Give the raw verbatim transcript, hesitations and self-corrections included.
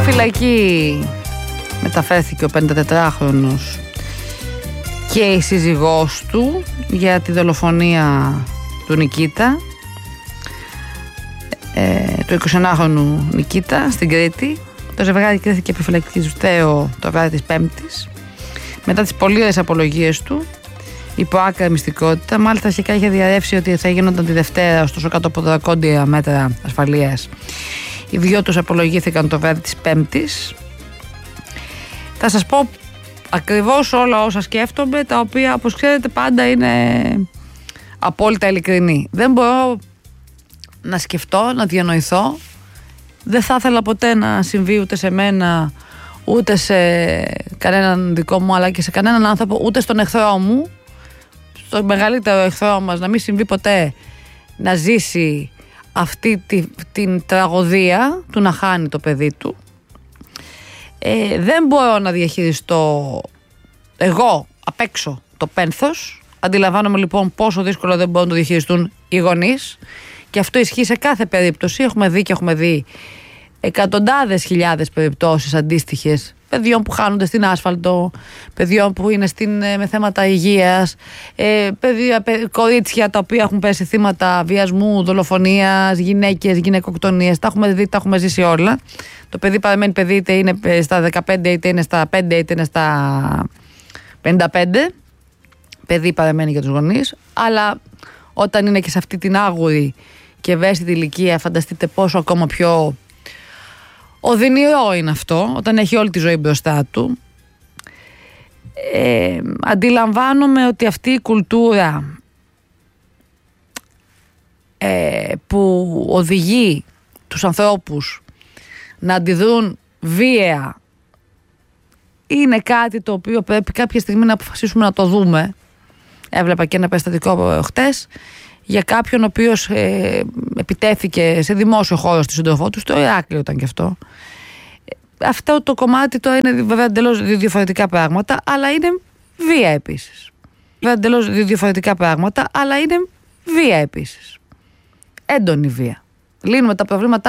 φυλακή μεταφέρθηκε ο πενηντατετράχρονος και η σύζυγός του για τη δολοφονία του Νικήτα, ε, του εικοσιενάχρονου Νικήτα στην Κρήτη. Το ζευγάρι κρίθηκε επιφυλακτικό το βράδυ της Πέμπτης μετά τις πολύωρες απολογίες του υπό άκρα μυστικότητα. Μάλιστα αρχικά είχε διαρρεύσει ότι θα γίνονταν τη Δευτέρα, ωστόσο κάτω από δρακόντια μέτρα ασφαλείας οι δυο τους απολογήθηκαν το βράδυ της Πέμπτης. Θα σας πω ακριβώς όλα όσα σκέφτομαι, τα οποία όπως ξέρετε πάντα είναι απόλυτα ειλικρινή. Δεν μπορώ να σκεφτώ, να διανοηθώ, δεν θα ήθελα ποτέ να συμβεί ούτε σε μένα, ούτε σε κανέναν δικό μου, αλλά και σε κανέναν άνθρωπο, ούτε στον εχθρό μου, στο μεγαλύτερο εχθρό μας, να μην συμβεί ποτέ να ζήσει αυτή τη, την τραγωδία του να χάνει το παιδί του. Ε, δεν μπορώ να διαχειριστώ εγώ απ' έξω το πένθος. Αντιλαμβάνομαι λοιπόν πόσο δύσκολο δεν μπορούν να το διαχειριστούν οι γονείς, και αυτό ισχύει σε κάθε περίπτωση. Έχουμε δει και έχουμε δει εκατοντάδες χιλιάδες περιπτώσεις αντίστοιχες παιδιών που χάνονται στην άσφαλτο, παιδιών που είναι στην, με θέματα υγείας, ε, παιδιά, παι, κορίτσια τα οποία έχουν πέσει θύματα βιασμού, δολοφονίας, γυναίκες, γυναικοκτονίες. Τα έχουμε δει, τα έχουμε ζήσει όλα. Το παιδί παραμένει παιδί, είτε είναι στα δεκαπέντε, είτε είναι στα πέντε, είτε είναι στα πενήντα πέντε. Παιδί παραμένει για τους γονείς, αλλά όταν είναι και σε αυτή την άγουρη και ευαίσθητη ηλικία, φανταστείτε πόσο ακόμα πιο οδυνηρό είναι αυτό, όταν έχει όλη τη ζωή μπροστά του. Ε, αντιλαμβάνομαι ότι αυτή η κουλτούρα ε, που οδηγεί τους ανθρώπους να αντιδρούν βία είναι κάτι το οποίο πρέπει κάποια στιγμή να αποφασίσουμε να το δούμε. Έβλεπα και ένα περιστατικό χτες για κάποιον ο οποίος ε, επιτέθηκε σε δημόσιο χώρο στη σύντροφό του, στο Ηράκλειο ήταν και αυτό. Αυτό το κομμάτι το είναι βέβαια εντελώς διαφορετικά πράγματα, αλλά είναι βία επίσης. Βέβαια εντελώς διαφορετικά πράγματα, αλλά είναι βία επίσης. Έντονη βία. Λύνουμε τα προβλήματά